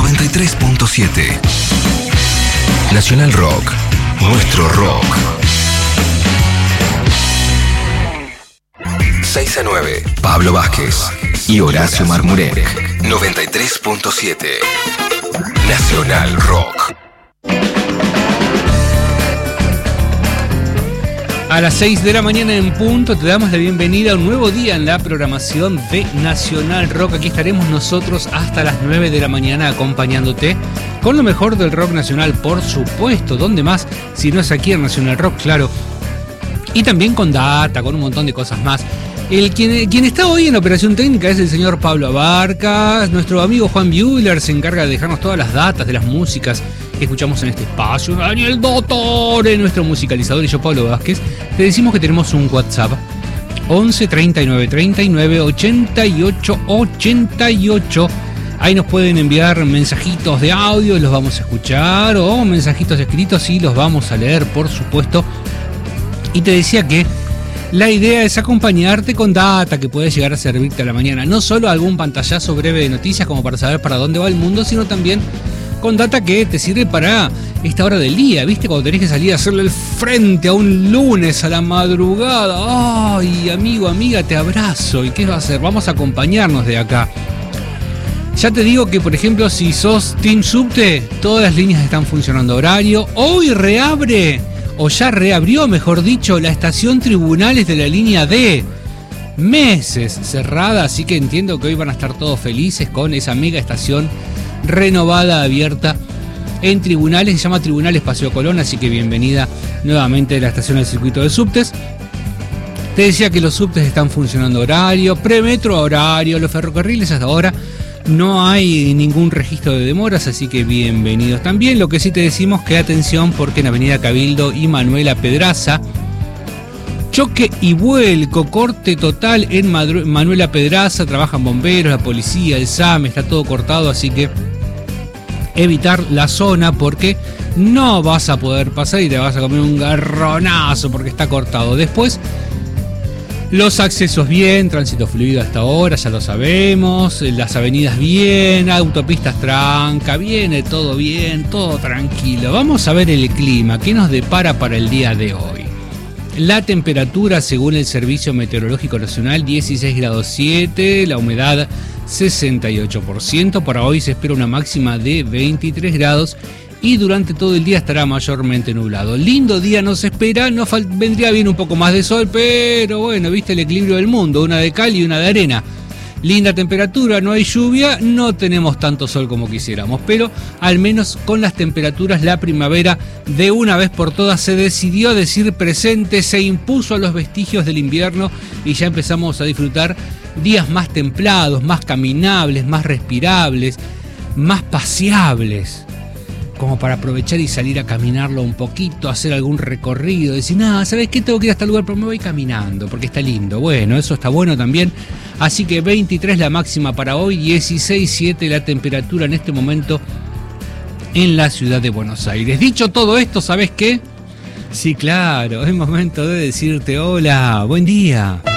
93.7. Nacional Rock, nuestro rock. 6 a 9, Pablo Vázquez y Horacio Marmurek. 93.7. Nacional Rock. A las 6 de la mañana en punto te damos la bienvenida a un nuevo día en la programación de Nacional Rock. Aquí estaremos nosotros hasta las 9 de la mañana acompañándote con lo mejor del rock nacional, por supuesto. ¿Dónde más si no es aquí en Nacional Rock? Claro. Y también con data, con un montón de cosas más. Quien está hoy en la operación técnica es el señor Pablo Abarca. Nuestro amigo Juan Buehler se encarga de dejarnos todas las datas de las músicas que escuchamos en este espacio. Daniel Dottore, nuestro musicalizador, y yo, Pablo Vázquez. Te decimos que tenemos un WhatsApp 11 39 39 88 88. Ahí nos pueden enviar mensajitos de audio, los vamos a escuchar, o mensajitos escritos y los vamos a leer, por supuesto. Y te decía que la idea es acompañarte con data que puede llegar a servirte a la mañana. No solo algún pantallazo breve de noticias como para saber para dónde va el mundo, sino también con data que te sirve para esta hora del día, ¿viste? Cuando tenés que salir a hacerle el frente a un lunes a la madrugada. ¡Ay, amigo, amiga, te abrazo! ¿Y qué va a hacer? Vamos a acompañarnos de acá. Ya te digo que, por ejemplo, si sos Team Subte, todas las líneas están funcionando a horario. Hoy reabre, o ya reabrió, mejor dicho, la estación Tribunales de la línea D. Meses cerrada, así que entiendo que hoy van a estar todos felices con esa mega estación renovada, abierta en Tribunales. Se llama Tribunales Paseo Colón, así que bienvenida nuevamente a la estación del circuito de subtes. Te decía que los subtes están funcionando a horario, premetro a horario, los ferrocarriles hasta ahora no hay ningún registro de demoras, así que bienvenidos también. Lo que sí te decimos que atención, porque en Avenida Cabildo y Manuela Pedraza, choque y vuelco, corte total en Manuela Pedraza. Trabajan bomberos, la policía, el SAM, está todo cortado, así que evitar la zona porque no vas a poder pasar y te vas a comer un garronazo porque está cortado. Después, los accesos bien, tránsito fluido hasta ahora, ya lo sabemos, las avenidas bien, autopistas tranca, viene todo bien, todo tranquilo. Vamos a ver el clima, ¿qué nos depara para el día de hoy? La temperatura, según el Servicio Meteorológico Nacional, 16 grados 7, la humedad 68%. Para hoy se espera una máxima de 23 grados y durante todo el día estará mayormente nublado. Lindo día nos espera, vendría bien un poco más de sol, pero bueno, viste el equilibrio del mundo, una de cal y una de arena. Linda temperatura, no hay lluvia, no tenemos tanto sol como quisiéramos, pero al menos con las temperaturas la primavera de una vez por todas se decidió a decir presente, se impuso a los vestigios del invierno y ya empezamos a disfrutar días más templados, más caminables, más respirables, más paseables, como para aprovechar y salir a caminarlo un poquito, hacer algún recorrido, decir, nada, ¿sabes qué? Tengo que ir hasta el lugar, pero me voy caminando, porque está lindo. Bueno, eso está bueno también. Así que 23 la máxima para hoy, 16,7 la temperatura en este momento en la ciudad de Buenos Aires. Dicho todo esto, ¿sabes qué? Sí, claro, es momento de decirte hola, buen día.